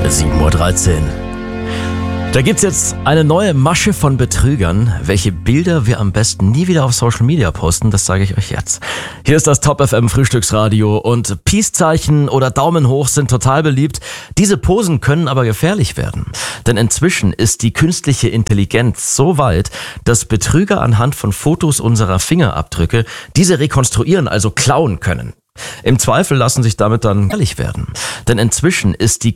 7:13 Uhr. Da gibt's jetzt eine neue Masche von Betrügern. Welche Bilder wir am besten nie wieder auf Social Media posten, das sage ich euch jetzt. Hier ist das Top FM Frühstücksradio und Peace-Zeichen oder Daumen hoch sind total beliebt. Diese Posen können aber gefährlich werden. Denn inzwischen ist die künstliche Intelligenz so weit, dass Betrüger anhand von Fotos unserer Fingerabdrücke diese rekonstruieren, also klauen können. Im Zweifel lassen sich damit dann gefährlich werden. Denn inzwischen ist die